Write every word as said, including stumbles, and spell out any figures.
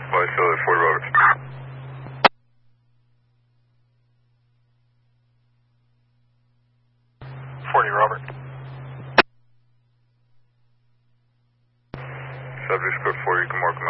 Well, still at Fort Roberts. forty Robert. Subject code four, you can mark